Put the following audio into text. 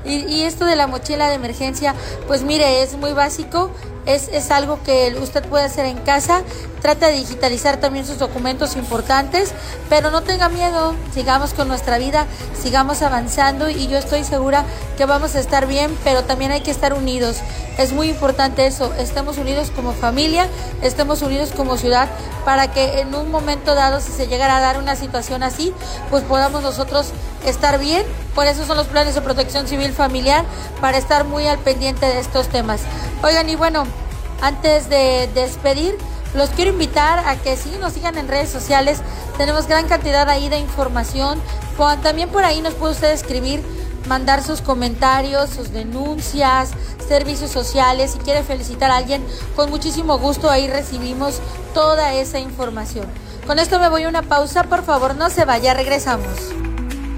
Y esto de la mochila de emergencia, pues mire, es muy básico. Es algo que usted puede hacer en casa. Trata de digitalizar también sus documentos importantes, pero no tenga miedo, sigamos con nuestra vida, sigamos avanzando y yo estoy segura que vamos a estar bien, pero también hay que estar unidos. Es muy importante eso, estemos unidos como familia, estemos unidos como ciudad, para que en un momento dado, si se llegara a dar una situación así, pues podamos nosotros estar bien. Por eso son los planes de protección civil familiar, para estar muy al pendiente de estos temas. Oigan, y bueno, antes de despedir, los quiero invitar a que sí nos sigan en redes sociales. Tenemos gran cantidad ahí de información. También por ahí nos puede usted escribir, mandar sus comentarios, sus denuncias, servicios sociales. Si quiere felicitar a alguien, con muchísimo gusto ahí recibimos toda esa información. Con esto me voy a una pausa. Por favor, no se vaya, regresamos.